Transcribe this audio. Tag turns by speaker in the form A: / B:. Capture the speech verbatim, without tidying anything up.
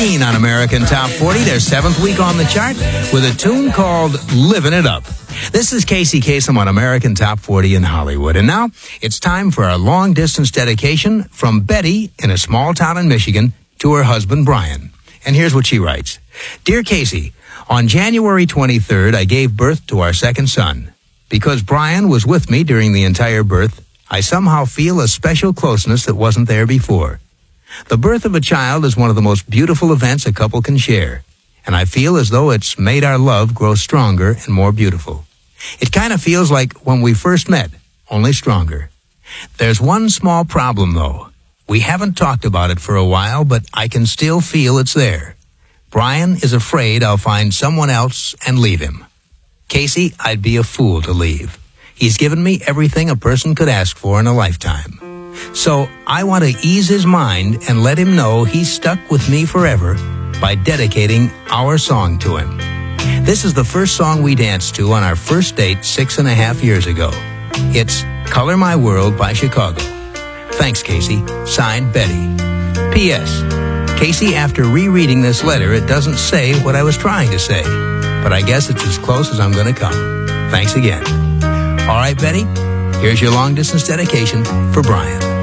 A: thirteen on American Top forty, their seventh week on the chart, with a tune called Livin' It Up. This is Casey Kasem on American Top forty in Hollywood. And now, it's time for our long-distance dedication from Betty in a small town in Michigan to her husband, Brian. And here's what she writes. Dear Casey, on January twenty-third, I gave birth to our second son. Because Brian was with me during the entire birth, I somehow feel a special closeness that wasn't there before. The birth of a child is one of the most beautiful events a couple can share, and I feel as though it's made our love grow stronger and more beautiful. It kind of feels like when we first met, only stronger. There's one small problem, though. We haven't talked about it for a while, but I can still feel it's there. Brian is afraid I'll find someone else and leave him. Casey, I'd be a fool to leave. He's given me everything a person could ask for in a lifetime. So I want to ease his mind and let him know he's stuck with me forever by dedicating our song to him. This is the first song we danced to on our first date six and a half years ago. It's Color My World by Chicago. Thanks, Casey. Signed, Betty. P S. Casey, after rereading this letter, it doesn't say what I was trying to say, but I guess it's as close as I'm going to come. Thanks again. All right, Betty, here's your long-distance dedication for Brian.